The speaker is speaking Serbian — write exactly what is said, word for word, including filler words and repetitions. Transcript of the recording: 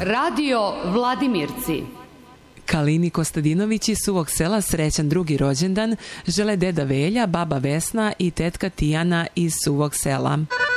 Radio Vladimirci. Kalini Kostadinović iz Suvog Sela srećan drugi rođendan žele deda Velja, baba Vesna i tetka Tijana iz Suvog Sela.